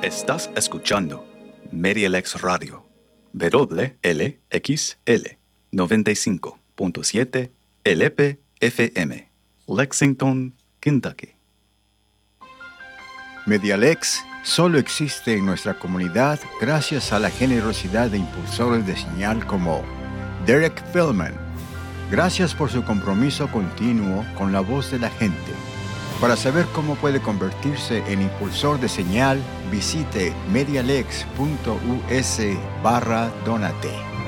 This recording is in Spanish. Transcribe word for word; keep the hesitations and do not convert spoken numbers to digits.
Estás escuchando MediaLex Radio, W L X L noventa y cinco punto siete L P F M, Lexington, Kentucky. MediaLex solo existe en nuestra comunidad gracias a la generosidad de impulsores de señal como Derek Feldman. Gracias por su compromiso continuo con la voz de la gente. Para saber cómo puede convertirse en impulsor de señal, visite medialex punto u s barra donate.